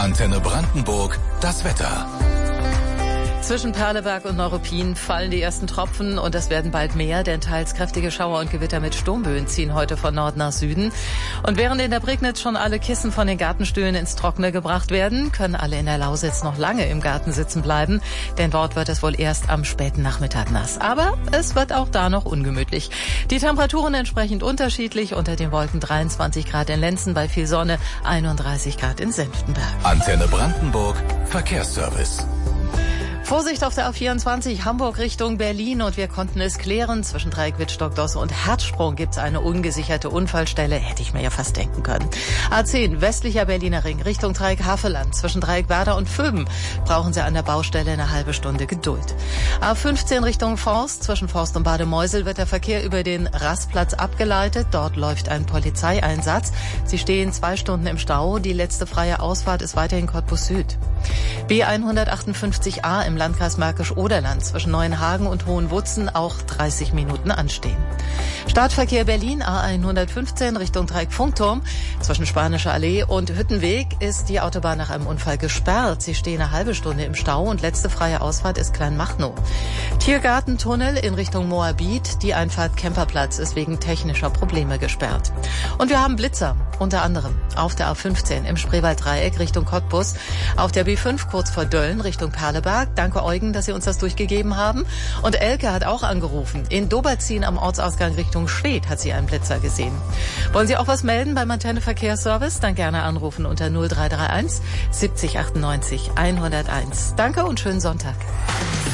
Antenne Brandenburg, das Wetter. Zwischen Perleberg und Neuruppin fallen die ersten Tropfen und es werden bald mehr, denn teils kräftige Schauer und Gewitter mit Sturmböen ziehen heute von Nord nach Süden. Und während in der Prignitz schon alle Kissen von den Gartenstühlen ins Trockene gebracht werden, können alle in der Lausitz noch lange im Garten sitzen bleiben, denn dort wird es wohl erst am späten Nachmittag nass. Aber es wird auch da noch ungemütlich. Die Temperaturen entsprechend unterschiedlich, unter den Wolken 23 Grad in Lenzen, bei viel Sonne 31 Grad in Senftenberg. Antenne Brandenburg, Verkehrsservice. Vorsicht auf der A24 Hamburg Richtung Berlin und wir konnten es klären. Zwischen Dreieck Wittstock-Dosse und Herzsprung gibt's eine ungesicherte Unfallstelle. Hätte ich mir ja fast denken können. A10 westlicher Berliner Ring Richtung Dreieck Havelland. Zwischen Dreieck Werder und Vöben brauchen Sie an der Baustelle eine halbe Stunde Geduld. A15 Richtung Forst. Zwischen Forst und Bademeusel wird der Verkehr über den Rastplatz abgeleitet. Dort läuft ein Polizeieinsatz. Sie stehen 2 Stunden im Stau. Die letzte freie Ausfahrt ist weiterhin Cottbus Süd. B158a im Landkreis Märkisch-Oderland zwischen Neuenhagen und Hohenwutzen auch 30 Minuten anstehen. Startverkehr Berlin A115 Richtung Dreieck-Funkturm. Zwischen Spanischer Allee und Hüttenweg ist die Autobahn nach einem Unfall gesperrt. Sie stehen eine halbe Stunde im Stau und letzte freie Ausfahrt ist Kleinmachnow. Tiergartentunnel in Richtung Moabit. Die Einfahrt Kemperplatz ist wegen technischer Probleme gesperrt. Und wir haben Blitzer, unter anderem auf der A15 im Spreewalddreieck Richtung Cottbus, auf der B5 kurz vor Dölln Richtung Perleberg. Danke Eugen, dass Sie uns das durchgegeben haben. Und Elke hat auch angerufen. In Doberzin am Ortsausgang Richtung Schwedt hat sie einen Blitzer gesehen. Wollen Sie auch was melden beim Antenne Verkehrsservice? Dann gerne anrufen unter 0331 70 98 101. Danke und schönen Sonntag.